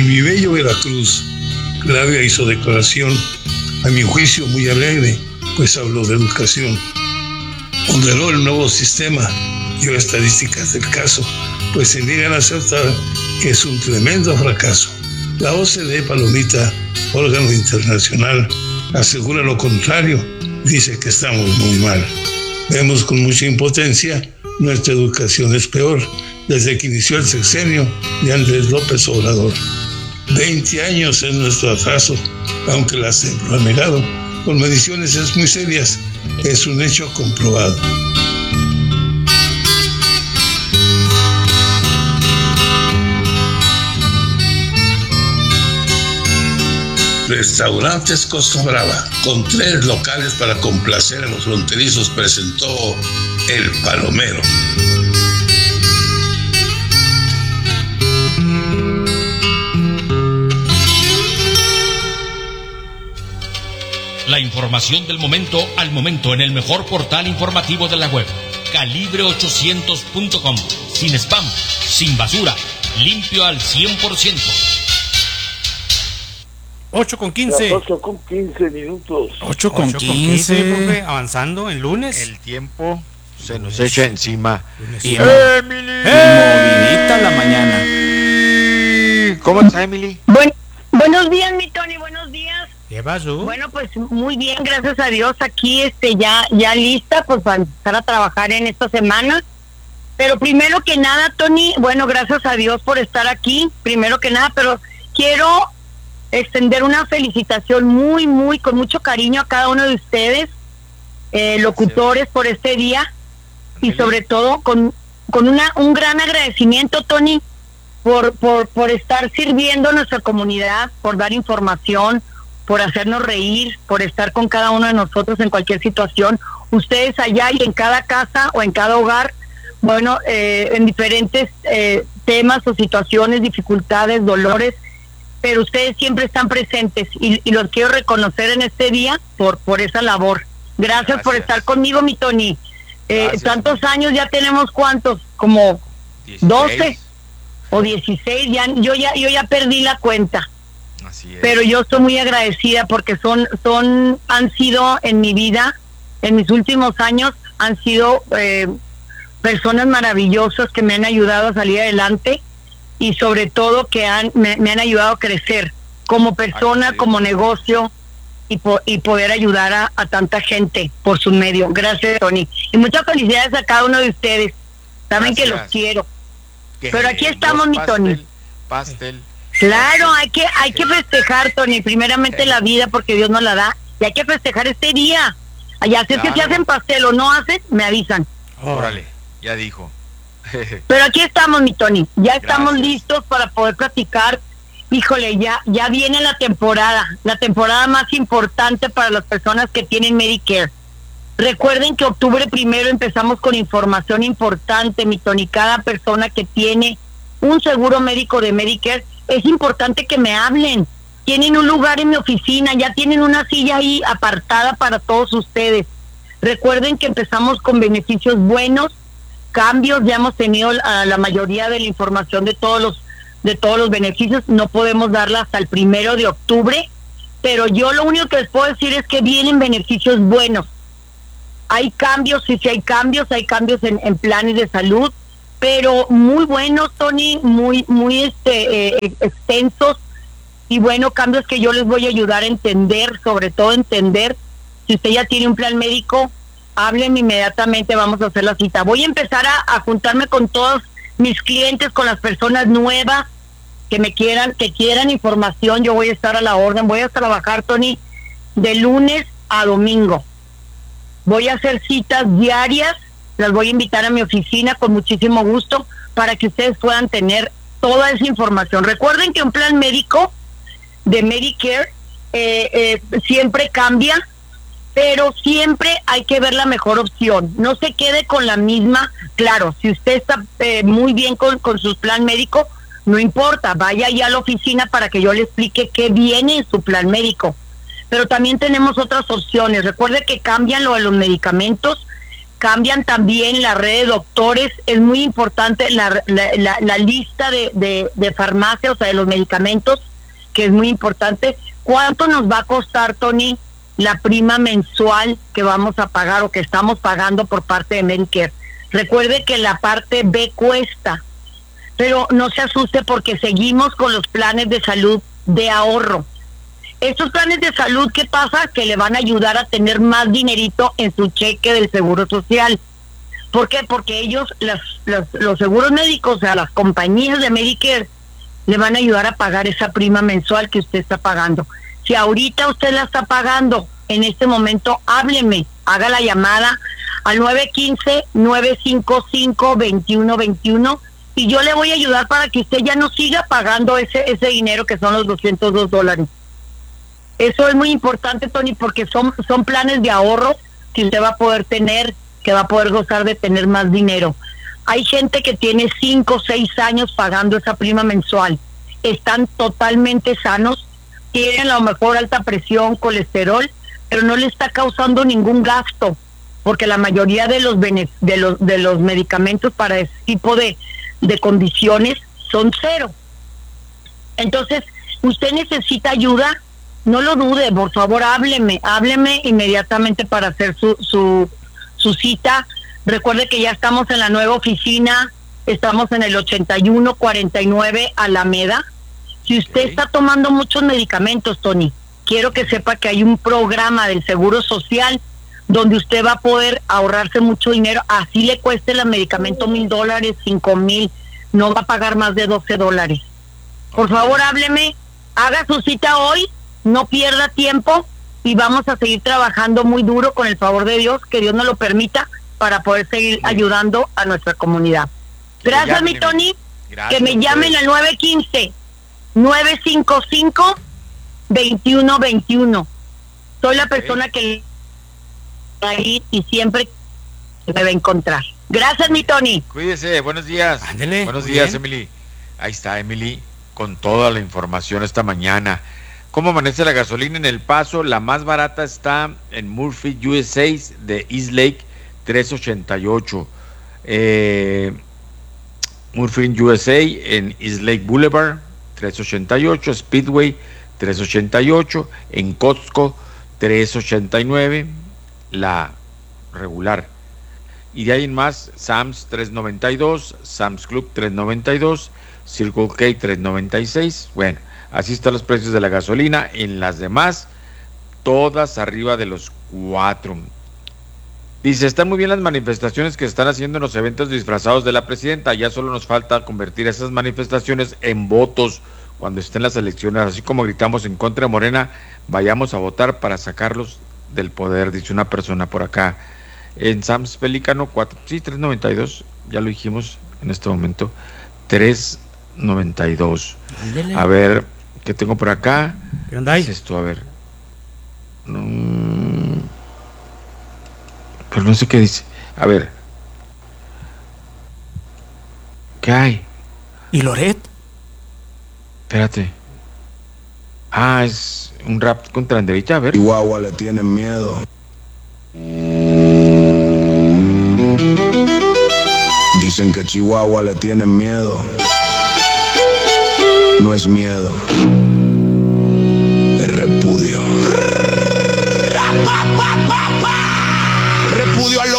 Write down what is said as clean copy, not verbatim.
En mi bello Veracruz, Claudia hizo declaración, a mi juicio muy alegre, pues habló de educación. Ponderó el nuevo sistema, dio estadísticas del caso, pues se niegan a aceptar que es un tremendo fracaso. La OCDE, Palomita, órgano internacional, asegura lo contrario, dice que estamos muy mal. Vemos con mucha impotencia, nuestra educación es peor desde que inició el sexenio de Andrés López Obrador. 20 años es nuestro atraso, aunque la CEP lo ha negado. Con mediciones es muy serias, es un hecho comprobado. Restaurantes Costa Brava, con 3 locales para complacer a los fronterizos, presentó El Palomero. La información del momento al momento en el mejor portal informativo de la web, calibre800.com. Sin spam, sin basura, limpio al 100%. 8:15. 8:15 minutos. 8:15, profe, avanzando en lunes. El tiempo se nos echa encima. Y Emily. movidita la mañana. ¿Cómo está, Emily? Buenos días, mi Tony, buenos días. ¿Qué pasó? Bueno, pues muy bien, gracias a Dios, aquí ya lista pues para empezar a trabajar en esta semana. Pero primero que nada, Tony, bueno, gracias a Dios por estar aquí, primero que nada, pero quiero extender una felicitación muy, con mucho cariño a cada uno de ustedes, locutores, por este día, y sobre todo con un gran agradecimiento, Tony, por estar sirviendo a nuestra comunidad, por dar información, por hacernos reír, por estar con cada uno de nosotros en cualquier situación. Ustedes allá y en cada casa o en cada hogar, bueno, en diferentes temas o situaciones, dificultades, dolores, pero ustedes siempre están presentes y los quiero reconocer en este día por esa labor. Gracias por estar conmigo, mi Tony. Tantos años ya tenemos, ¿cuántos? Como 16. 12 o 16, yo ya perdí la cuenta. Así es. Pero yo estoy muy agradecida porque han sido en mi vida, en mis últimos años, han sido personas maravillosas que me han ayudado a salir adelante y sobre todo que me han ayudado a crecer como persona, como negocio y poder ayudar a tanta gente por su medio. Gracias, Tony. Y muchas felicidades a cada uno de ustedes. Saben que los quiero. Pero aquí estamos, mi Tony. Pastel. Claro, hay que festejar, Tony, primeramente la vida porque Dios nos la da y hay que festejar este día. Allá sé que si hacen pastel o no hacen, me avisan. Órale, ya dijo. Pero aquí estamos, mi Tony, ya estamos listos para poder platicar. Híjole, ya viene la temporada más importante para las personas que tienen Medicare. Recuerden que octubre 1 empezamos con información importante, mi Tony. Cada persona que tiene un seguro médico de Medicare, es importante que me hablen. Tienen un lugar en mi oficina, ya tienen una silla ahí apartada para todos ustedes. Recuerden que empezamos con beneficios buenos, cambios, ya hemos tenido la mayoría de la información de todos los beneficios. No podemos darla hasta el 1 de octubre, pero yo lo único que les puedo decir es que vienen beneficios buenos. Hay cambios, sí hay cambios en planes de salud, pero muy buenos, Tony, muy extensos, y bueno, cambios que yo les voy a ayudar a entender, sobre todo entender. Si usted ya tiene un plan médico, háblenme inmediatamente, vamos a hacer la cita. Voy a empezar a juntarme con todos mis clientes, con las personas nuevas que quieran información. Yo voy a estar a la orden, voy a trabajar, Tony, de lunes a domingo. Voy a hacer citas diarias, las voy a invitar a mi oficina con muchísimo gusto para que ustedes puedan tener toda esa información. Recuerden que un plan médico de Medicare siempre cambia, pero siempre hay que ver la mejor opción. No se quede con la misma. Claro, si usted está muy bien con su plan médico, no importa, vaya ya a la oficina para que yo le explique qué viene en su plan médico. Pero también tenemos otras opciones. Recuerde que cambian lo de los medicamentos, cambian también la red de doctores. Es muy importante la lista de farmacia, o sea, de los medicamentos, que es muy importante. ¿Cuánto nos va a costar, Tony, la prima mensual que vamos a pagar o que estamos pagando por parte de Medicare? Recuerde que la parte B cuesta, pero no se asuste porque seguimos con los planes de salud de ahorro. Estos planes de salud, ¿qué pasa? Que le van a ayudar a tener más dinerito en su cheque del Seguro Social. ¿Por qué? Porque ellos, los seguros médicos, o sea, las compañías de Medicare, le van a ayudar a pagar esa prima mensual que usted está pagando. Si ahorita usted la está pagando, en este momento, hábleme, haga la llamada al 915-955-2121 y yo le voy a ayudar para que usted ya no siga pagando ese dinero que son los $202. Eso es muy importante, Tony, porque son planes de ahorro que usted va a poder tener, que va a poder gozar de tener más dinero. Hay gente que tiene 5 o 6 años pagando esa prima mensual. Están totalmente sanos, tienen a lo mejor alta presión, colesterol, pero no le está causando ningún gasto, porque la mayoría de los medicamentos para ese tipo de condiciones son cero. Entonces, usted necesita ayuda. No lo dude, por favor, hábleme inmediatamente para hacer su cita. Recuerde que ya estamos en la nueva oficina, estamos en el 8149 Alameda. Si usted está tomando muchos medicamentos, Tony, quiero que sepa que hay un programa del Seguro Social donde usted va a poder ahorrarse mucho dinero, así le cueste el medicamento $1,000, $5,000, no va a pagar más de $12. Por favor, hábleme, haga su cita hoy. No pierda tiempo y vamos a seguir trabajando muy duro con el favor de Dios, que Dios nos lo permita, para poder seguir ayudando a nuestra comunidad. Gracias, mi Tony. Gracias, que me llamen al 915-955-2121. Soy la persona que ahí y siempre me va a encontrar. Gracias, mi Tony. Cuídese, buenos días. Ándele, buenos muy días, bien. Emily. Ahí está Emily con toda la información esta mañana. ¿Cómo amanece la gasolina en El Paso? La más barata está en Murphy USA de East Lake, $3.88. Murphy USA en East Lake Boulevard, $3.88. Speedway, $3.88. En Costco, $3.89. La regular. Y de ahí en más, Sam's, $3.92. Sam's Club, $3.92. Circle K, $3.96. Bueno, así están los precios de la gasolina. En las demás, todas arriba de los 4. Dice, están muy bien las manifestaciones que están haciendo en los eventos disfrazados de la presidenta. Ya solo nos falta convertir esas manifestaciones en votos cuando estén las elecciones. Así como gritamos en contra de Morena, vayamos a votar para sacarlos del poder, dice una persona por acá. En Sam's Pelícano, 4, sí, $3.92. Ya lo dijimos en este momento. $3.92. A ver, ¿qué tengo por acá? ¿Qué onda ahí? ¿Qué es esto? A ver. Pero no sé qué dice. A ver. ¿Qué hay? ¿Y Loret? Espérate. Ah, es un rap contra Anderita, a ver. Chihuahua le tienen miedo. Dicen que Chihuahua le tienen miedo. No es miedo, es repudio. Repudio a